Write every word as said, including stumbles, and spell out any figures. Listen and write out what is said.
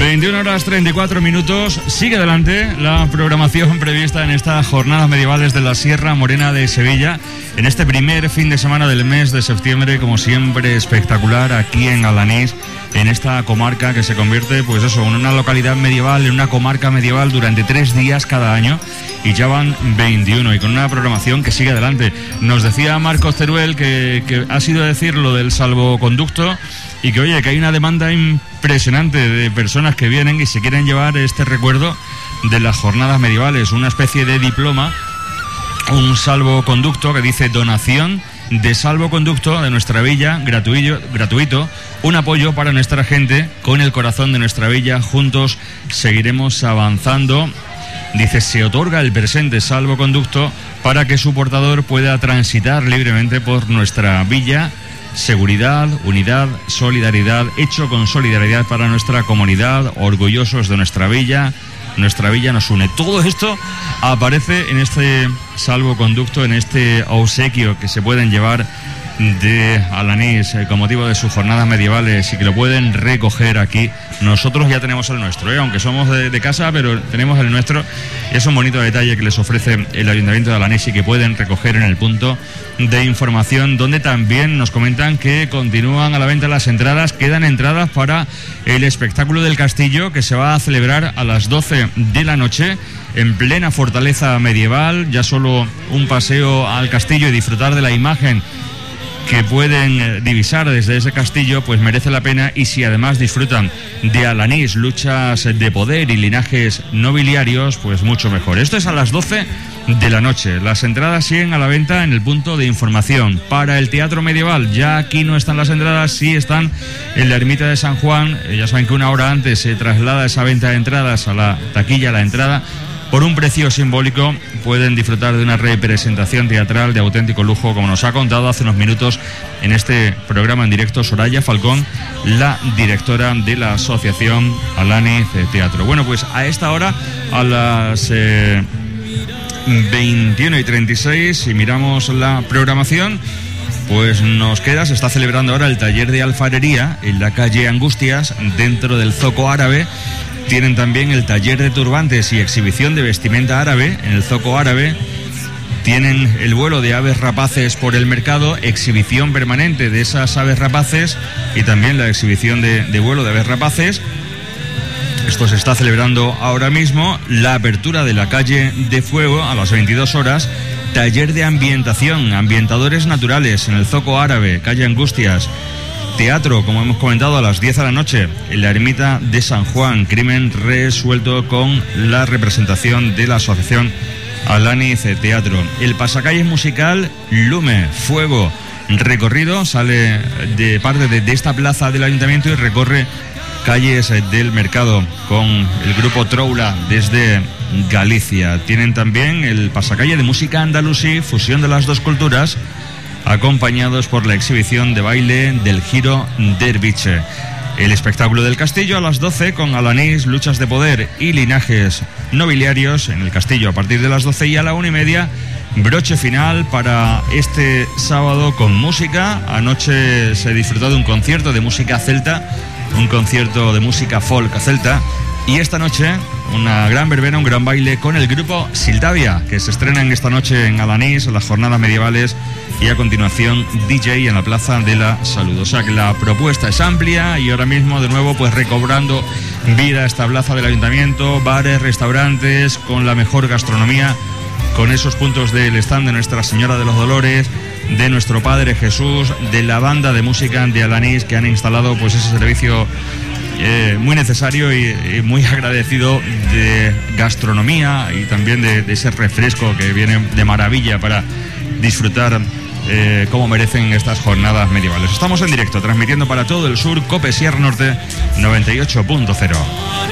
veintiuna horas treinta y cuatro minutos. Sigue adelante la programación prevista en estas jornadas medievales de la Sierra Morena de Sevilla. En este primer fin de semana del mes de septiembre, como siempre, espectacular aquí en Alanís, en esta comarca que se convierte, pues eso, en una localidad medieval, en una comarca medieval durante tres días cada año. Y ya van veintiuno y con una programación que sigue adelante. Nos decía Marcos Teruel que, que ha sido decir lo del salvoconducto y que, oye, que hay una demanda impresionante de personas que vienen y se quieren llevar este recuerdo de las jornadas medievales, una especie de diploma, un salvoconducto que dice donación de salvoconducto de nuestra villa, gratuito, gratuito, un apoyo para nuestra gente con el corazón de nuestra villa, juntos seguiremos avanzando. Dice, se otorga el presente salvoconducto para que su portador pueda transitar libremente por nuestra villa. Seguridad, unidad, solidaridad, hecho con solidaridad para nuestra comunidad, orgullosos de nuestra villa, nuestra villa nos une. Todo esto aparece en este salvoconducto, en este obsequio que se pueden llevar de Alanís eh, con motivo de sus jornadas medievales y que lo pueden recoger aquí. Nosotros ya tenemos el nuestro, ¿eh? Aunque somos de, de casa, pero tenemos el nuestro. Es un bonito detalle que les ofrece el Ayuntamiento de Alanís y que pueden recoger en el punto de información, donde también nos comentan que continúan a la venta las entradas. Quedan entradas para el espectáculo del castillo que se va a celebrar a las doce de la noche en plena fortaleza medieval. Ya solo un paseo al castillo y disfrutar de la imagen que pueden divisar desde ese castillo, pues merece la pena. Y si además disfrutan de Alanís, luchas de poder y linajes nobiliarios, pues mucho mejor. Esto es a las doce de la noche. Las entradas siguen a la venta en el punto de información. Para el teatro medieval, ya aquí no están las entradas, sí están en la ermita de San Juan. Ya saben que una hora antes se traslada esa venta de entradas a la taquilla, a la entrada. Por un precio simbólico pueden disfrutar de una representación teatral de auténtico lujo, como nos ha contado hace unos minutos en este programa en directo Soraya Falcón, la directora de la asociación Alanís Teatro. Bueno, pues a esta hora, a las eh, veintiuna y treinta y seis, si miramos la programación, pues nos queda, se está celebrando ahora el taller de alfarería en la calle Angustias, dentro del Zoco Árabe. Tienen también el taller de turbantes y exhibición de vestimenta árabe en el Zoco Árabe. Tienen el vuelo de aves rapaces por el mercado, exhibición permanente de esas aves rapaces y también la exhibición de, de vuelo de aves rapaces. Esto se está celebrando ahora mismo. La apertura de la calle de Fuego a las veintidós horas. Taller de ambientación, ambientadores naturales en el Zoco Árabe, calle Angustias. Teatro, como hemos comentado, a las diez de la noche en la ermita de San Juan. Crimen resuelto con la representación de la asociación Alanís Teatro. El pasacalles musical Lume, Fuego. Recorrido sale de parte de, de esta plaza del ayuntamiento y recorre calles del mercado con el grupo Troula desde Galicia. Tienen también el pasacalle de música andalusí, fusión de las dos culturas, acompañados por la exhibición de baile del giro derviche. El espectáculo del castillo a las doce con Alanís, luchas de poder y linajes nobiliarios en el castillo a partir de las doce, y a la una y media broche final para este sábado con música. Anoche se disfrutó de un concierto de música celta, un concierto de música folk celta, y esta noche una gran verbena, un gran baile con el grupo Sildavia, que se estrenan esta noche en Alanís, en las jornadas medievales, y a continuación D J en la Plaza de la Salud. O sea que la propuesta es amplia y ahora mismo de nuevo pues recobrando vida esta plaza del ayuntamiento, bares, restaurantes con la mejor gastronomía, con esos puntos del stand de Nuestra Señora de los Dolores, de nuestro Padre Jesús, de la banda de música de Alanís, que han instalado pues ese servicio Eh, muy necesario y, y muy agradecido de gastronomía y también de, de ese refresco que viene de maravilla para disfrutar eh, como merecen estas jornadas medievales. Estamos en directo, transmitiendo para todo el sur, COPE Sierra Norte noventa y ocho punto cero.